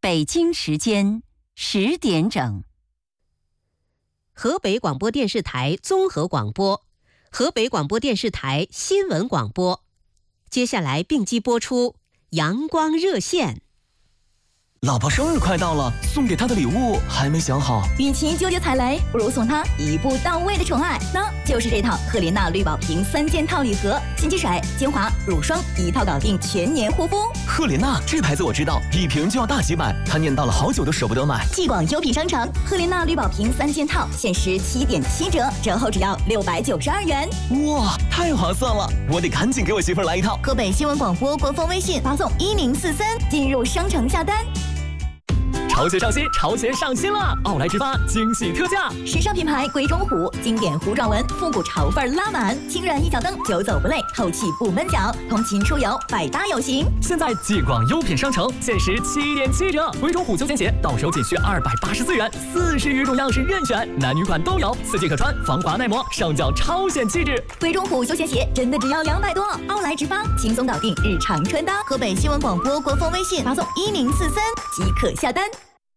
北京时间10点整。 河北广播电视台综合广播，河北广播电视台新闻广播。接下来并机播出阳光热线。 老婆生日快到了，送给她的礼物还没想好。 与其纠结踩雷，不如送她一步到位的宠爱，那就是这套赫莲娜绿宝瓶3件套礼盒，洗洁水、精华、乳霜一套搞定，全年护肤。 赫莲娜这牌子我知道，1瓶就要大几百，她念叨了好久都舍不得买。 继广优品商城，赫莲娜绿宝瓶3件套限时7.7折，折后只要692元。 哇，太划算了！我得赶紧给我媳妇儿来一套。 河北新闻广播官方微信发送1043进入商城下单。 潮鞋上新，潮鞋上新了！奥莱直发惊喜特价， 时尚品牌鬼冢虎，经典弧状纹，复古潮范拉满，轻软一脚蹬，久走不累，透气不闷脚，通勤出游百搭有型。 现在继广优品商城限时7.7折，鬼冢虎休闲鞋到手仅需284元，40余种样式任选，男女款都有，4季可穿，防滑耐磨，上脚超显气质。 鬼冢虎休闲鞋真的只要200多，奥莱直发轻松搞定日常穿搭。河北新闻广播官方微信发送1043即可下单。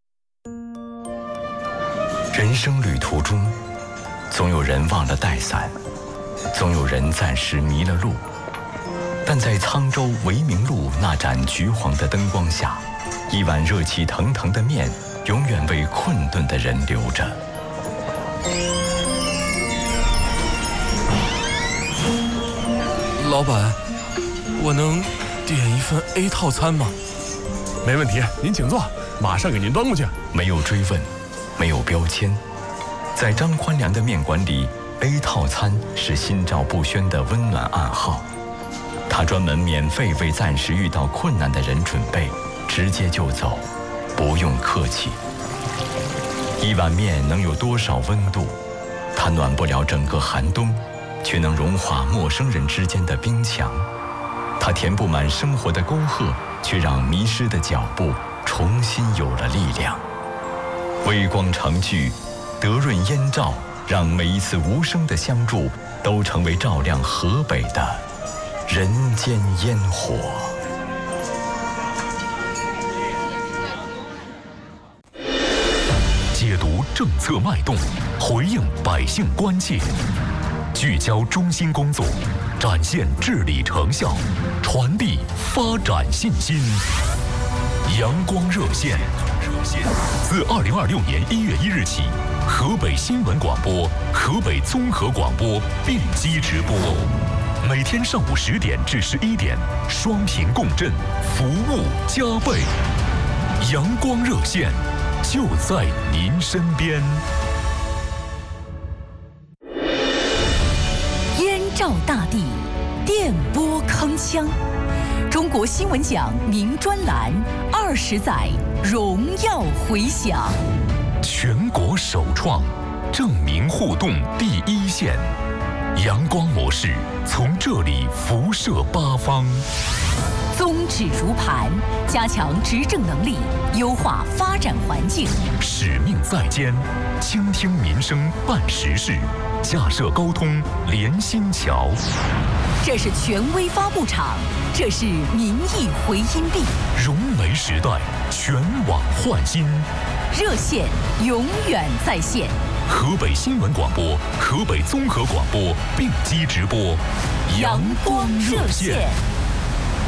人生旅途中，总有人忘了带伞，总有人暂时迷了路，但在沧州维明路那盏橘黄的灯光下，一碗热气腾腾的面永远为困顿的人留着。 老板，我能点一份 A 套餐吗？ 没问题，您请坐，马上给您端过去。 没有追问，没有标签，在张宽良的面馆里 ，A 套餐是心照不宣的温暖暗号。他专门免费为暂时遇到困难的人准备，直接就走，不用客气。一碗面能有多少温度？它暖不了整个寒冬，却能融化陌生人之间的冰墙。它填不满生活的沟壑，却让迷失的脚步重新有了力量。微光长聚，德润烟照，让每一次无声的相助都成为照亮河北的人间烟火。 解读政策脉动，回应百姓关切，聚焦中心工作，展现治理成效，传递发展信心。阳光热线自2026年1月1日起，河北新闻广播、河北综合广播并机直播，每天上午10点至11点，双频共振，服务加倍。阳光热线就在您身边。 燕照大地，电波铿锵。中国新闻奖名专栏20载荣耀回响， 全国首创证明互动第一线，阳光模式从这里辐射八方。 宗旨如磐，加强执政能力，优化发展环境。 使命在肩，倾听民生办实事，架设沟通连心桥。 这是权威发布场，这是民意回音壁。 融媒时代，全网焕新， 热线永远在线。 河北新闻广播、河北综合广播并机直播， 阳光热线。